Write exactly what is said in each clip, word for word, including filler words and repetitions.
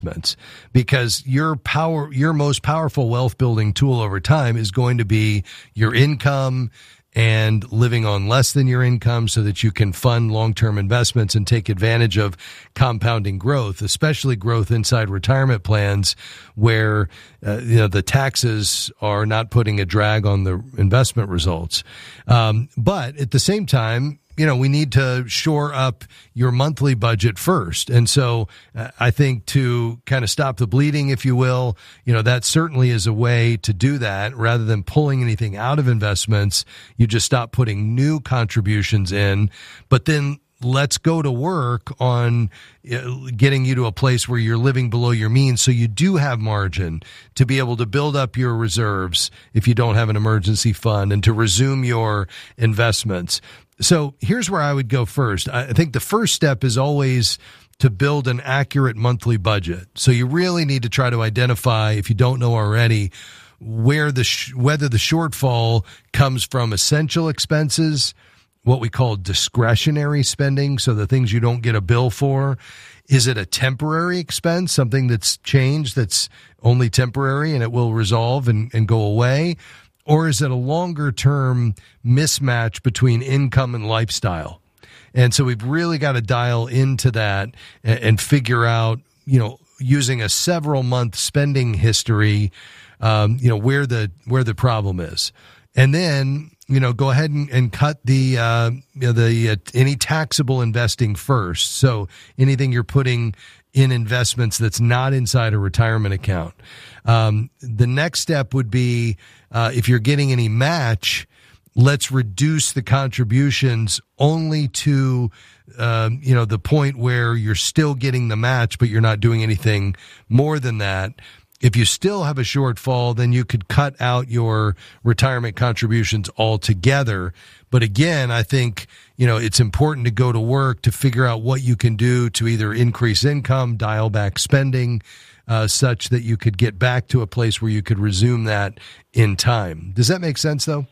because your power, your most powerful wealth building tool over time is going to be your income and living on less than your income so that you can fund long-term investments and take advantage of compounding growth, especially growth inside retirement plans where uh, you know the taxes are not putting a drag on the investment results. Um, but at the same time, you know, we need to shore up your monthly budget first. And so uh, I think to kind of stop the bleeding, if you will, you know, that certainly is a way to do that. Rather than pulling anything out of investments, you just stop putting new contributions in. But then let's go to work on getting you to a place where you're living below your means so you do have margin to be able to build up your reserves if you don't have an emergency fund and to resume your investments. So here's where I would go first. I think the first step is always to build an accurate monthly budget. So you really need to try to identify, if you don't know already, where the sh- whether the shortfall comes from essential expenses, what we call discretionary spending, so the things you don't get a bill for. Is it a temporary expense, something that's changed, that's only temporary and it will resolve and, and go away? Or is it a longer-term mismatch between income and lifestyle? And so we've really got to dial into that and, and figure out, you know, using a several-month spending history, um, you know, where the where the problem is. And then, you know, go ahead and, and cut the uh, you know, the uh, any taxable investing first. So anything you're putting in investments that's not inside a retirement account. Um, the next step would be uh, if you're getting any match, let's reduce the contributions only to um, you know the point where you're still getting the match, but you're not doing anything more than that. If you still have a shortfall, then you could cut out your retirement contributions altogether. But again, I think, you know, it's important to go to work to figure out what you can do to either increase income, dial back spending, uh, such that you could get back to a place where you could resume that in time. Does that make sense, though?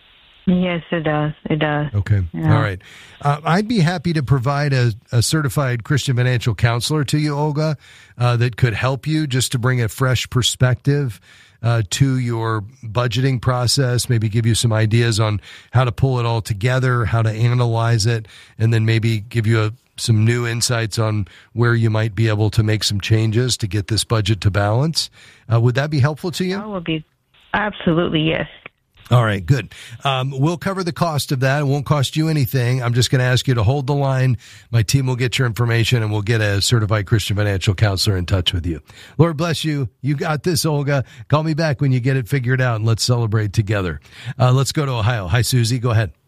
Yes, it does. It does. Okay. Yeah. All right. Uh, I'd be happy to provide a, a certified Christian financial counselor to you, Olga, uh, that could help you just to bring a fresh perspective uh, to your budgeting process, maybe give you some ideas on how to pull it all together, how to analyze it, and then maybe give you a, some new insights on where you might be able to make some changes to get this budget to balance. Uh, would that be helpful to you? That would be absolutely, yes. All right, good. Um, we'll cover the cost of that. It won't cost you anything. I'm just going to ask you to hold the line. My team will get your information, and we'll get a certified Christian financial counselor in touch with you. Lord bless you. You got this, Olga. Call me back when you get it figured out, and let's celebrate together. Uh, let's go to Ohio. Hi, Susie. Go ahead.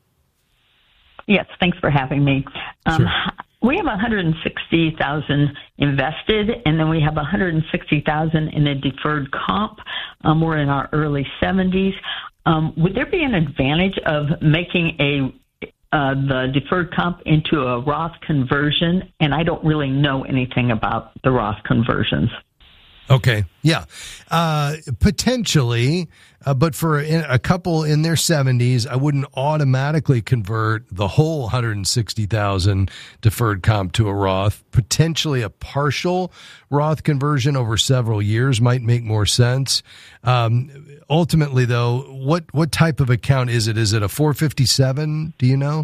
Yes, thanks for having me. Um, Sure. We have one hundred sixty thousand dollars invested, and then we have one hundred sixty thousand dollars in a deferred comp. Um, we're in our early seventies. Um, would there be an advantage of making a uh, the deferred comp into a Roth conversion? And I don't really know anything about the Roth conversions. Okay. Yeah. Uh, potentially, uh, but for a, a couple in their seventies, I wouldn't automatically convert the whole one hundred sixty thousand deferred comp to a Roth. Potentially a partial Roth conversion over several years might make more sense. Um, ultimately, though, what, what type of account is it? Is it a four fifty-seven? Do you know?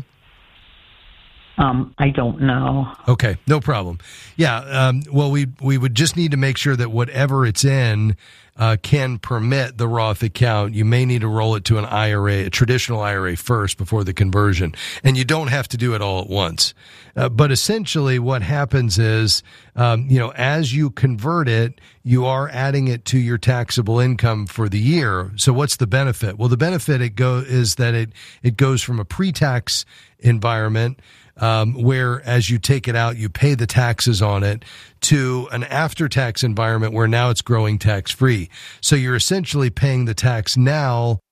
Um, I don't know. Okay, no problem. Yeah, um, well, we we would just need to make sure that whatever it's in uh, can permit the Roth account. You may need to roll it to an I R A, a traditional I R A first before the conversion, and you don't have to do it all at once. Uh, but essentially, what happens is, um, you know, as you convert it, you are adding it to your taxable income for the year. So, what's the benefit? Well, the benefit it go is that it it goes from a pre-tax environment, Um, where as you take it out, you pay the taxes on it, to an after-tax environment where now it's growing tax-free. So you're essentially paying the tax now